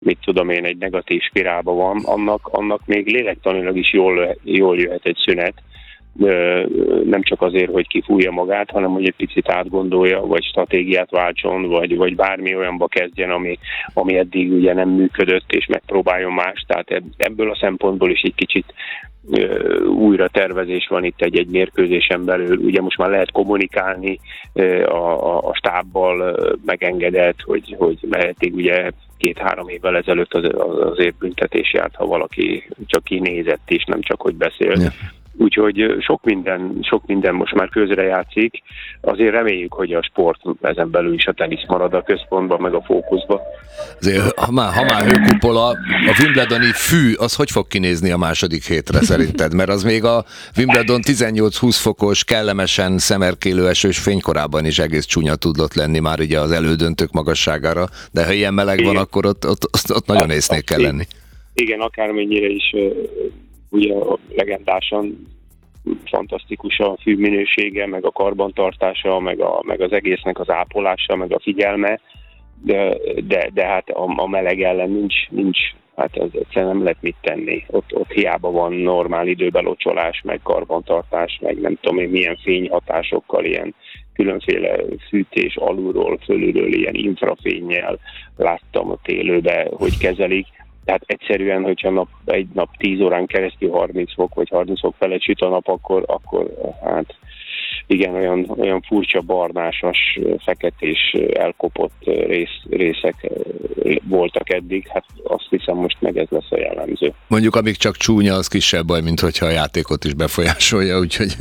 mit tudom én, egy negatív spirálban van, annak még lélektanilag is jól jöhet egy szünet. Nem csak azért, hogy kifújja magát, hanem hogy egy picit átgondolja, vagy stratégiát váltson, vagy bármi olyanba kezdjen, ami eddig ugye nem működött, és megpróbáljon más. Tehát ebből a szempontból is egy kicsit újra tervezés van itt egy mérkőzésen belül. Ugye most már lehet kommunikálni, a stábbal megengedett, hogy eddig ugye 2-3 évvel ezelőtt azért büntetés járt, ha valaki csak kinézett is, nem csak hogy beszélt. Yeah. Úgyhogy sok minden most már közrejátszik. Azért reméljük, hogy a sport ezen belül is a tenisz marad a központban, meg a fókuszban. Azért, ha már hőkupola, a Wimbledoni fű, az hogy fog kinézni a második hétre szerinted? Mert az még a Wimbledon 18-20 fokos, kellemesen szemerkélő esős fénykorában is egész csúnya tudott lenni már ugye az elődöntők magasságára, de ha ilyen meleg van, akkor ott nagyon észnél kell lenni. Igen, akármennyire is ugye legendásan fantasztikus a fű minősége, meg a karbantartása, meg az egésznek az ápolása, meg a figyelme, de hát a meleg ellen nincs hát ez egyszerűen nem lehet mit tenni. Ott hiába van normál időben locsolás, meg karbantartás, meg nem tudom én milyen fényhatásokkal, ilyen különféle fűtés alulról, fölülről, ilyen infrafénnyel láttam a élőbe, hogy kezelik. Tehát egyszerűen, hogyha egy nap 10 órán keresztül 30 fok, vagy 30 fok felett süt a nap, akkor hát igen, olyan furcsa barnásas, feketés, elkopott részek voltak eddig, hát azt hiszem most meg ez lesz a jellemző. Mondjuk amíg csak csúnya, az kisebb baj, mint hogyha a játékot is befolyásolja, úgyhogy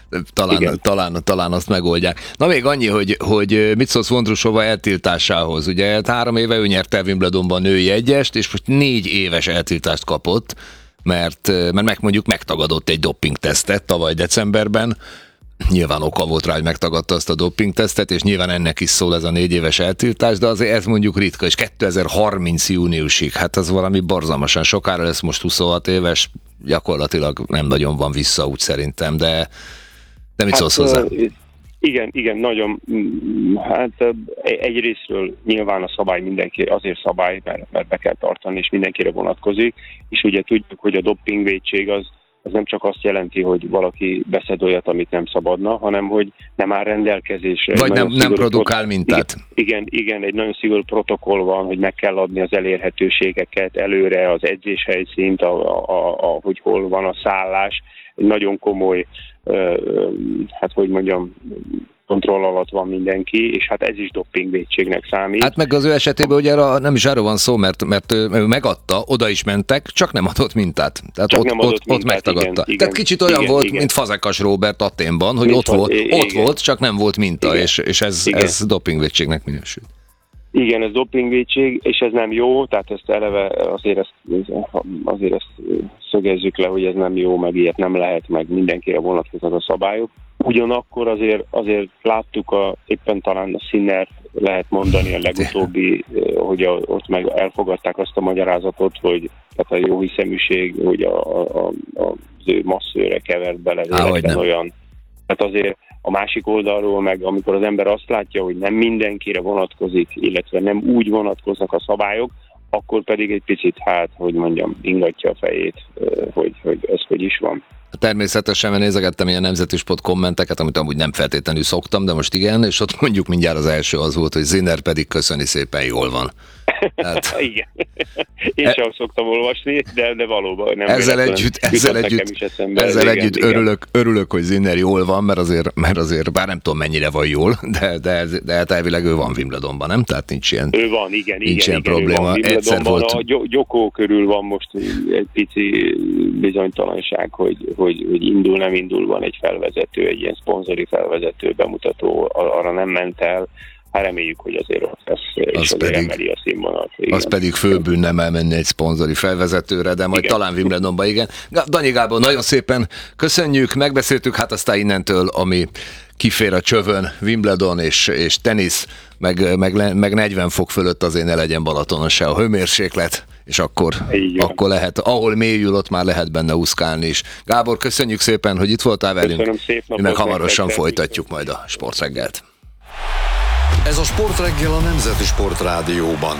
talán azt megoldják. Na még annyi, hogy mit szólsz Vondrousova eltiltásához? Ugye 3 éve ő nyerte el Wimbledonban női egyest, és most 4 éves eltiltást kapott, mert mondjuk megtagadott egy dopingtesztet tavaly decemberben. Nyilván oka volt rá, hogy megtagadta azt a dopingtesztet, és nyilván ennek is szól ez a 4 éves eltiltás, de azért ez mondjuk ritka, és 2030 júniusig, hát az valami borzalmasan sokára lesz, most 26 éves, gyakorlatilag nem nagyon van vissza úgy szerintem, de mit szólsz hozzá? Igen, nagyon, hát egyrésztről nyilván a szabály mindenki, azért szabály, mert be kell tartani, és mindenkire vonatkozik, és ugye tudjuk, hogy a dopingvétség az nem csak azt jelenti, hogy valaki beszed olyat, amit nem szabadna, hanem hogy nem áll rendelkezésre. Vagy nem produkál mintát. Igen, egy nagyon szigorú protokoll van, hogy meg kell adni az elérhetőségeket előre, az edzéshelyszínt, hogy hol van a szállás. Egy nagyon komoly, hát hogy mondjam, kontroll alatt van mindenki, és hát ez is dopingvétségnek számít. Hát meg az ő esetében ugye nem is arról van szó, mert ő megadta, oda is mentek, csak nem adott mintát. Tehát ott megtagadta. Igen, tehát kicsit olyan volt, mint Fazekas Róbert Athénban, hogy ott volt, csak nem volt minta, és ez dopingvétségnek minősül. Igen, ez dopingvétség, és ez nem jó, tehát ezt eleve azért ezt szögezzük le, hogy ez nem jó, meg ilyet nem lehet, meg mindenkire vonatkoznak a szabályok. Ugyanakkor azért láttuk, éppen talán a Sinner lehet mondani a legutóbbi, hogy ott meg elfogadták azt a magyarázatot, hogy tehát a jó hiszeműség, hogy az ő masszőre kevert bele olyan. Tehát azért a másik oldalról meg, amikor az ember azt látja, hogy nem mindenkire vonatkozik, illetve nem úgy vonatkoznak a szabályok, akkor pedig egy picit, hogy mondjam, ingatja a fejét, hogy ez hogy is van. Természetesen, mert nézegettem ilyen nemzeti sport kommenteket, amit amúgy nem feltétlenül szoktam, de most igen, és ott mondjuk mindjárt az első az volt, hogy Sinner pedig köszöni szépen, jól van. Hát, igen. Én sem szoktam olvasni, de valóban nem. Ezzel együtt örülök, hogy Sinner jól van, mert azért bár nem tudom mennyire van jól, de hát elvileg ő van Wimbledonban, nem? Tehát nincs ilyen, ő van, igen, probléma. Egyszer volt. A Gyokó körül van most egy pici bizonytalanság, hogy indul, nem indul, van egy felvezető, egy ilyen szponzori felvezető bemutató, arra nem ment el. Hát reméljük, hogy azért ott lesz, és azért emeli a színvonalat. Az pedig főbűn nem elmenni egy szponzori felvezetőre, de majd talán Wimbledonban igen. Danyi Gábor, nagyon szépen köszönjük, megbeszéltük, hát aztán innentől, ami kifér a csövön, Wimbledon és tenisz, meg 40 fok fölött azért ne legyen Balatonon se a hőmérséklet, és akkor lehet, ahol mélyül, ott már lehet benne úszkálni is. Gábor, köszönjük szépen, hogy itt voltál velünk. Köszönöm, szép napot. Mi meg hamarosan folytatjuk majd a sportreggelt. Ez a Sportreggel a Nemzeti Sportrádióban.